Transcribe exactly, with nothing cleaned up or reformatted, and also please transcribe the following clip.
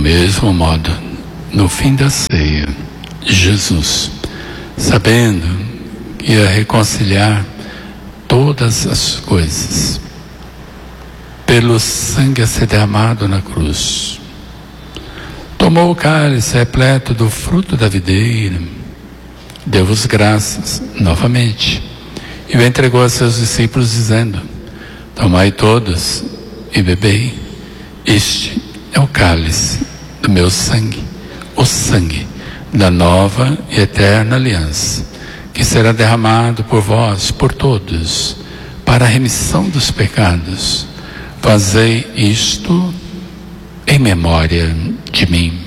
mesmo modo, no fim da ceia, Jesus, sabendo que ia reconciliar todas as coisas, pelo sangue a ser derramado na cruz, tomou o cálice repleto do fruto da videira, deu-vos graças novamente e o entregou a seus discípulos dizendo: tomai todos e bebei, este é o cálice do meu sangue, o sangue da nova e eterna aliança, que será derramado por vós, por todos, para a remissão dos pecados. Fazei isto em memória de mim.